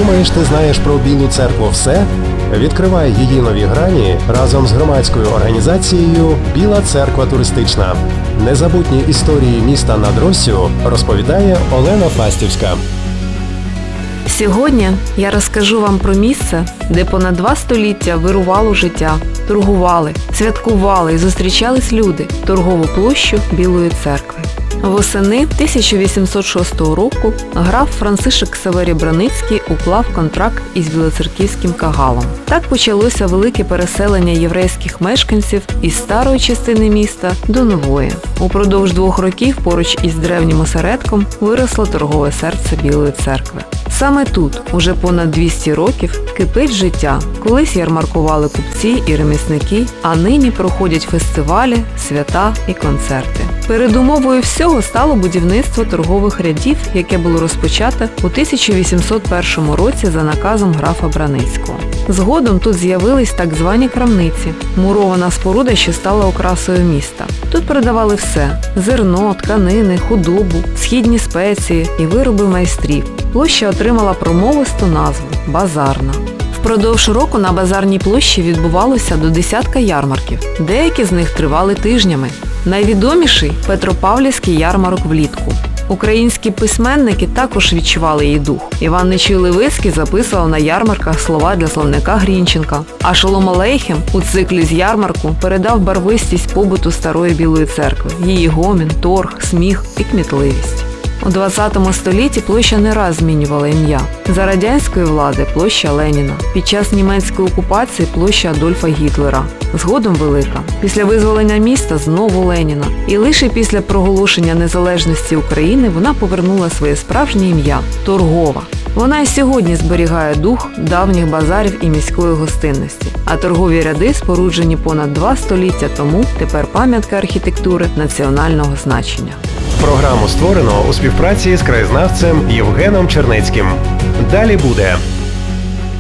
Думаєш, ти знаєш про Білу церкву все? Відкривай її нові грані разом з громадською організацією «Біла церква туристична». Незабутні історії міста над Россю розповідає Олена Фастівська. Сьогодні я розкажу вам про місце, де понад 2 століття вирувало життя, торгували, святкували і зустрічались люди – торгову площу Білої церкви. Восени 1806 року граф Францишек Ксаверій Браницький уклав контракт із білоцерківським кагалом. Так почалося велике переселення єврейських мешканців із старої частини міста до нової. Упродовж 2 років поруч із древнім осередком виросло торгове серце Білої церкви. Саме тут, уже понад 200 років, кипить життя. Колись ярмаркували купці і ремісники, а нині проходять фестивалі, свята і концерти. Передумовою всього стало будівництво торгових рядів, яке було розпочато у 1801 році за наказом графа Браницького. Згодом тут з'явились так звані крамниці – мурована споруда, що стала окрасою міста. Тут продавали все – зерно, тканини, худобу, східні спеції і вироби майстрів. Площа отримала промовисту назву – Базарна. Впродовж року на Базарній площі відбувалося до десятка ярмарків. Деякі з них тривали тижнями. Найвідоміший – Петропавлівський ярмарок влітку. Українські письменники також відчували її дух. Іван Нечуй-Левицький записував на ярмарках слова для словника Грінченка, а Шолом Алейхем у циклі з ярмарку передав барвистість побуту старої Білої церкви, її гомін, торг, сміх і кмітливість. У 20 столітті площа не раз змінювала ім'я. За радянської влади – площа Леніна. Під час німецької окупації – площа Адольфа Гітлера. Згодом Велика. Після визволення міста – знову Леніна. І лише після проголошення незалежності України вона повернула своє справжнє ім'я – Торгова. Вона і сьогодні зберігає дух давніх базарів і міської гостинності. А торгові ряди, споруджені понад 2 століття тому, тепер пам'ятка архітектури національного значення. Програму створено у співпраці з краєзнавцем Євгеном Чернецьким. Далі буде.